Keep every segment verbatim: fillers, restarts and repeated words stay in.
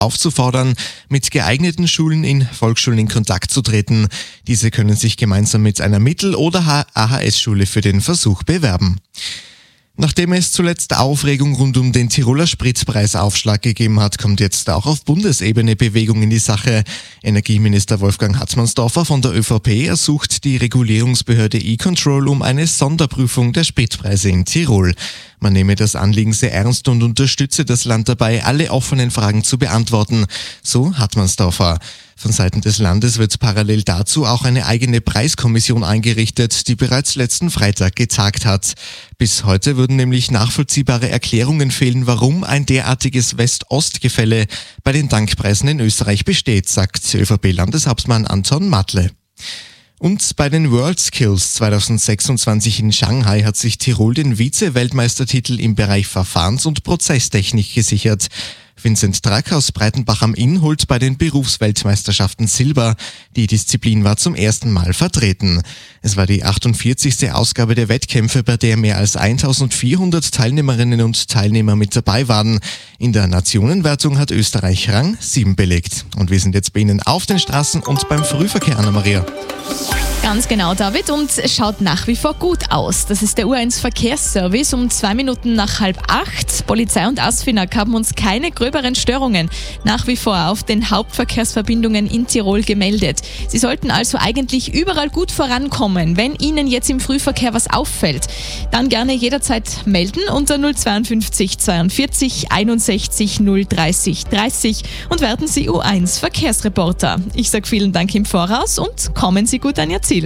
aufzufordern, mit geeigneten Schulen in Volksschulen in Kontakt zu treten. Diese können sich gemeinsam mit einer Mittel- oder A H S-Schule für den Versuch bewerben. Nachdem es zuletzt Aufregung rund um den Tiroler Spritpreisaufschlag gegeben hat, kommt jetzt auch auf Bundesebene Bewegung in die Sache. Energieminister Wolfgang Hatzmannsdorfer von der ÖVP ersucht die Regulierungsbehörde E-Control um eine Sonderprüfung der Spritpreise in Tirol. Man nehme das Anliegen sehr ernst und unterstütze das Land dabei, alle offenen Fragen zu beantworten. So Hatzmannsdorfer. Von Seiten des Landes wird parallel dazu auch eine eigene Preiskommission eingerichtet, die bereits letzten Freitag getagt hat. Bis heute würden nämlich nachvollziehbare Erklärungen fehlen, warum ein derartiges West-Ost-Gefälle bei den Tankpreisen in Österreich besteht, sagt ÖVP-Landeshauptmann Anton Matle. Und bei den WorldSkills zwanzig sechsundzwanzig in Shanghai hat sich Tirol den Vize-Weltmeistertitel im Bereich Verfahrens- und Prozesstechnik gesichert. Vincent Drack aus Breitenbach am Inn holt bei den Berufsweltmeisterschaften Silber. Die Disziplin war zum ersten Mal vertreten. Es war die achtundvierzigste Ausgabe der Wettkämpfe, bei der mehr als eintausendvierhundert Teilnehmerinnen und Teilnehmer mit dabei waren. In der Nationenwertung hat Österreich Rang sieben belegt. Und wir sind jetzt bei Ihnen auf den Straßen und beim Frühverkehr, Anna-Maria. Ganz genau, David, und es schaut nach wie vor gut aus. Das ist der U eins Verkehrsservice um zwei Minuten nach halb acht. Polizei und ASFINAG haben uns keine gröberen Störungen nach wie vor auf den Hauptverkehrsverbindungen in Tirol gemeldet. Sie sollten also eigentlich überall gut vorankommen. Wenn Ihnen jetzt im Frühverkehr was auffällt, dann gerne jederzeit melden unter null zweiundfünfzig zweiundvierzig einundsechzig null dreißig dreißig und werden Sie U eins Verkehrsreporter. Ich sage vielen Dank im Voraus und kommen Sie gut an Ihr Ziel.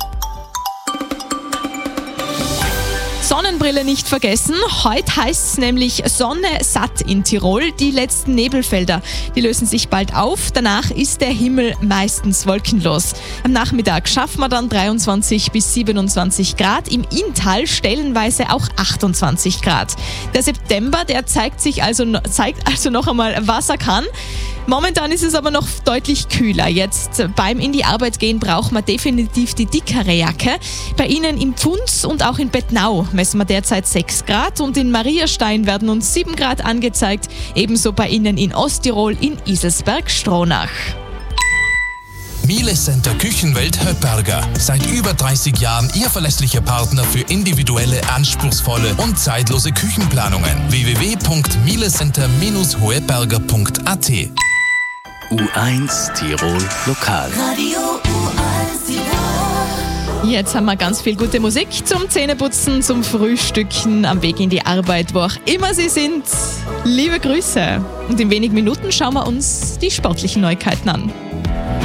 Sonnenbrille nicht vergessen. Heute heißt es nämlich Sonne satt in Tirol. Die letzten Nebelfelder, die lösen sich bald auf. Danach ist der Himmel meistens wolkenlos. Am Nachmittag schaffen wir dann dreiundzwanzig bis siebenundzwanzig Grad. Im Inntal stellenweise auch achtundzwanzig Grad. Der September, der zeigt sich also, zeigt also noch einmal, was er kann. Momentan ist es aber noch deutlich kühler. Jetzt beim in die Arbeit gehen braucht man definitiv die dickere Jacke. Bei Ihnen im Pfunds und auch in Bettnau messen wir derzeit sechs Grad und in Mariastein werden uns sieben Grad angezeigt. Ebenso bei Ihnen in Osttirol in Iselsberg-Stronach. Miele Center Küchenwelt Höpperger. Seit über dreißig Jahren Ihr verlässlicher Partner für individuelle, anspruchsvolle und zeitlose Küchenplanungen. w w w punkt mielecenter Bindestrich hoeberger punkt a t. U eins Tirol Lokal. Radio U eins Tirol. Jetzt haben wir ganz viel gute Musik zum Zähneputzen, zum Frühstücken, am Weg in die Arbeit, wo auch immer Sie sind. Liebe Grüße. Und in wenigen Minuten schauen wir uns die sportlichen Neuigkeiten an.